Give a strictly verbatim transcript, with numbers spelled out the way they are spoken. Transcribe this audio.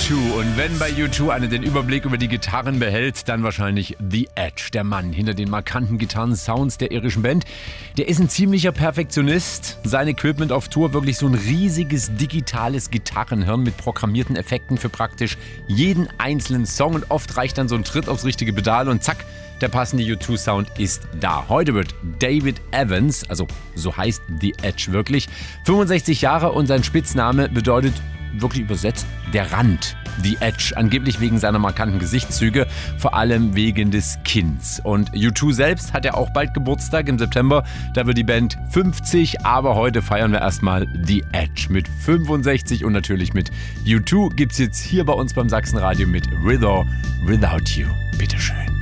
zwei. Und wenn bei U zwei einer den Überblick über die Gitarren behält, dann wahrscheinlich The Edge, der Mann hinter den markanten Gitarrensounds der irischen Band. Der ist ein ziemlicher Perfektionist. Sein Equipment auf Tour wirklich so ein riesiges digitales Gitarrenhirn mit programmierten Effekten für praktisch jeden einzelnen Song. Und oft reicht dann so ein Tritt aufs richtige Pedal und zack, der passende U zwei Sound ist da. Heute wird David Evans, also so heißt The Edge wirklich, fünfundsechzig Jahre und sein Spitzname bedeutet wirklich übersetzt der Rand. The Edge, angeblich wegen seiner markanten Gesichtszüge, vor allem wegen des Kinns. Und U zwei selbst hat ja auch bald Geburtstag im September, da wird die Band fünfzig, aber heute feiern wir erstmal The Edge mit fünfundsechzig und natürlich mit U zwei gibt's jetzt hier bei uns beim Sachsenradio mit With or Without You. Bitteschön.